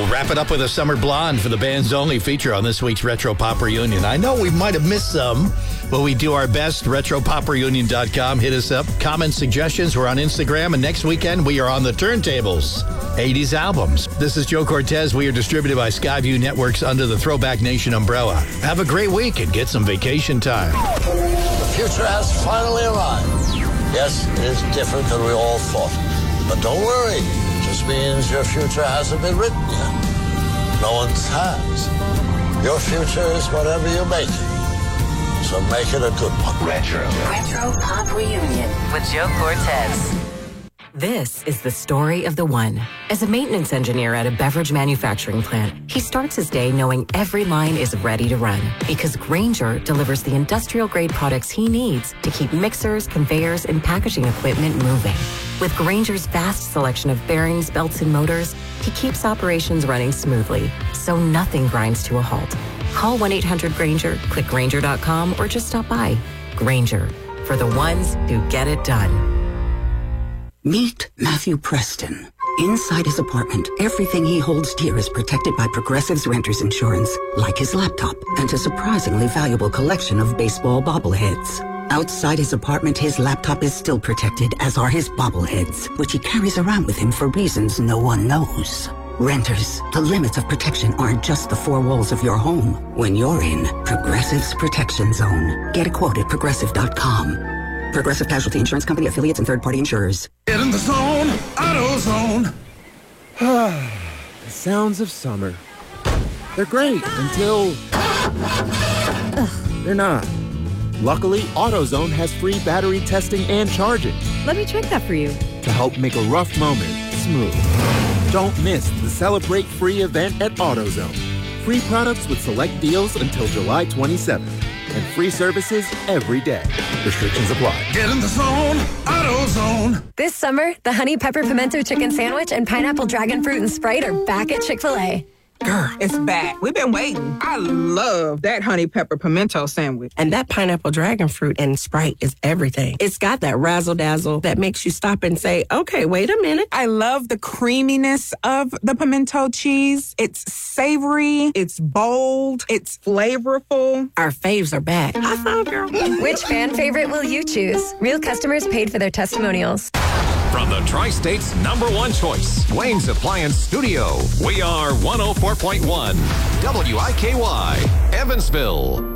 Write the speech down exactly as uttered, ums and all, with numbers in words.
We'll wrap it up with a Summer Blonde for the band's only feature on this week's Retro Pop Reunion. I know we might have missed some, but we do our best. retro pop reunion dot com. Hit us up. Comments, suggestions. We're on Instagram. And next weekend, we are on the turntables. eighties albums. This is Joe Cortez. We are distributed by Skyview Networks under the Throwback Nation umbrella. Have a great week and get some vacation time. The future has finally arrived. Yes, it is different than we all thought. But don't worry. It just means your future hasn't been written yet. No one's has. Your future is whatever you make it. So make it a good one. Retro. Retro Pop Reunion with Joe Cortez. This is the story of the one. As a maintenance engineer at a beverage manufacturing plant, he starts his day knowing every line is ready to run because Grainger delivers the industrial-grade products he needs to keep mixers, conveyors, and packaging equipment moving. With Grainger's vast selection of bearings, belts, and motors, he keeps operations running smoothly, so nothing grinds to a halt. Call one eight hundred Grainger, click Grainger dot com, or just stop by. Grainger, for the ones who get it done. Meet Matthew Preston. Inside his apartment, everything he holds dear is protected by Progressive's Renter's Insurance, like his laptop and a surprisingly valuable collection of baseball bobbleheads. Outside his apartment, his laptop is still protected, as are his bobbleheads, which he carries around with him for reasons no one knows. Renters, the limits of protection aren't just the four walls of your home. When you're in Progressive's Protection Zone, get a quote at progressive dot com. Progressive Casualty Insurance Company, affiliates, and third-party insurers. Get in the zone, AutoZone. The sounds of summer. They're great until they're not. Luckily, AutoZone has free battery testing and charging. Let me check that for you. To help make a rough moment smooth. Don't miss the Celebrate Free event at AutoZone. Free products with select deals until July twenty-seventh. And free services every day. Restrictions apply. Get in the zone, AutoZone. This summer, the Honey Pepper Pimento Chicken Sandwich and Pineapple Dragon Fruit and Sprite are back at Chick-fil-A. Girl, it's back. We've been waiting. I love that honey pepper pimento sandwich. And that pineapple dragon fruit and Sprite is everything. It's got that razzle-dazzle that makes you stop and say, okay, wait a minute. I love the creaminess of the pimento cheese. It's savory. It's bold. It's flavorful. Our faves are back. High five, girl. Which fan favorite will you choose? Real customers paid for their testimonials. From the Tri-State's number one choice, Wayne's Appliance Studio, we are one oh four point one W I K Y, Evansville.